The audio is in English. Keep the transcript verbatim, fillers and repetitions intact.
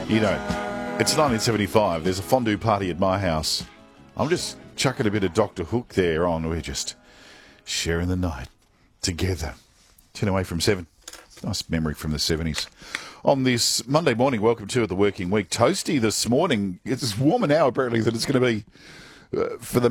You know, it's nineteen seventy-five. There's a fondue party at my house. I'm just chucking a bit of Doctor Hook there on. We're just sharing the night together. Ten away from seven. Nice memory from the seventies. On this Monday morning, welcome to the working week. Toasty this morning. It's warmer now, apparently, than it's going to be uh, for the